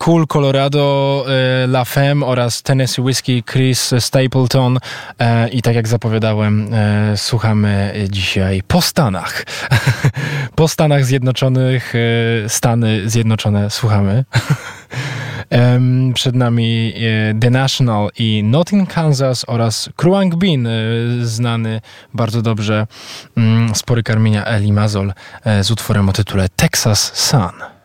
Cool Colorado, La Femme oraz Tennessee Whiskey Chris Stapleton i tak jak zapowiadałem, słuchamy dzisiaj po Stanach. Po Stanach Zjednoczonych, Stany Zjednoczone słuchamy. Przed nami The National i Notting Kansas oraz Kruang Bin, znany bardzo dobrze z Pory Karmienia Eli Mazol z utworem o tytule Texas Sun.